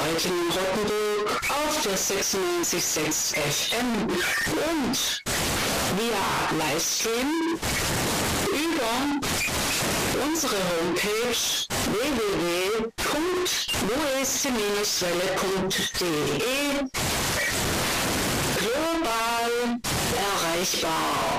Reutlingen-Rottenburg auf der 96.6 FM und via Livestream über unsere Homepage www.lueste-welle.de global erreichbar.